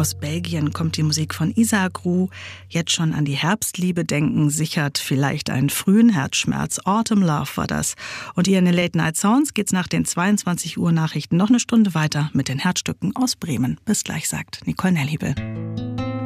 Aus Belgien kommt die Musik von Isaac Roux. Jetzt schon an die Herbstliebe denken sichert vielleicht einen frühen Herzschmerz. Autumn Love war das. Und hier in den Late Night Sounds geht's nach den 22 Uhr Nachrichten noch eine Stunde weiter mit den Herzstücken aus Bremen. Bis gleich, sagt Nicole Nelliebel.